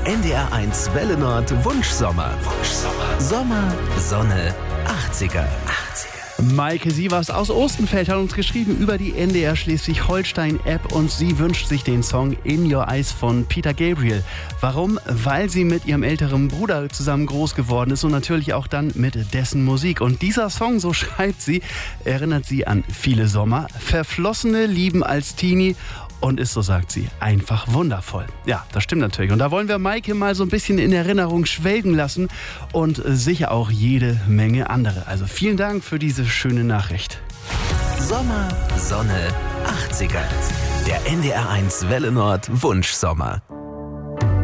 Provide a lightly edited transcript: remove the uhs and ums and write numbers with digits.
NDR1 Welle Nord Wunschsommer. Sommer, Sonne, 80er. Maike Sievers aus Ostenfeld hat uns geschrieben über die NDR Schleswig-Holstein-App und sie wünscht sich den Song In Your Eyes von Peter Gabriel. Warum? Weil sie mit ihrem älteren Bruder zusammen groß geworden ist und natürlich auch dann mit dessen Musik. Und dieser Song, so schreibt sie, erinnert sie an viele Sommer, verflossene Lieben als Teenie und ist, so sagt sie, einfach wundervoll. Ja, das stimmt natürlich. Und da wollen wir Maike mal so ein bisschen in Erinnerung schwelgen lassen und sicher auch jede Menge andere. Also vielen Dank für diese schöne Nachricht. Sommer, Sonne, 80er. Der NDR1 Welle Nord Wunschsommer.